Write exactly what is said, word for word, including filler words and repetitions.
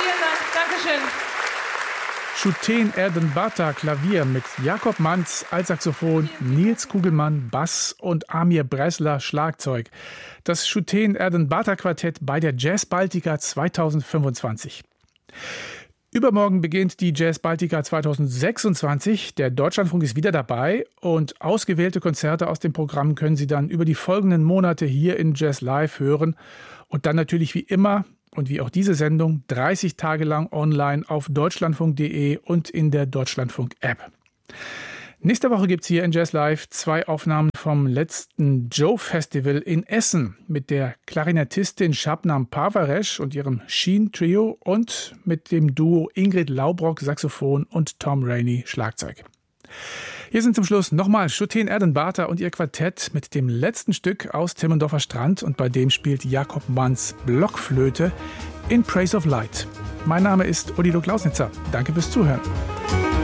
Vielen Dank. Dankeschön. Shooten Erdenbata Klavier mit Jakob Manz Altsaxophon, Nils Kugelmann Bass und Amir Bressler Schlagzeug. Das Shooten Erdenbata Quartett bei der Jazz Baltica zweitausendfünfundzwanzig. Übermorgen beginnt die Jazz Baltica zweitausendsechsundzwanzig. Der Deutschlandfunk ist wieder dabei und ausgewählte Konzerte aus dem Programm können Sie dann über die folgenden Monate hier in Jazz Live hören und dann natürlich wie immer und wie auch diese Sendung dreißig Tage lang online auf deutschlandfunk punkt de und in der Deutschlandfunk-App. Nächste Woche gibt es hier in Jazz Live zwei Aufnahmen vom letzten Joe-Festival in Essen mit der Klarinettistin Shabnam Parvaresh und ihrem Sheen-Trio und mit dem Duo Ingrid Laubrock Saxophon und Tom Rainey Schlagzeug. Hier sind zum Schluss nochmal Shooten Erdenbata und ihr Quartett mit dem letzten Stück aus Timmendorfer Strand und bei dem spielt Jakob Manz Blockflöte in Praise of Light. Mein Name ist Odilo Klausnitzer. Danke fürs Zuhören.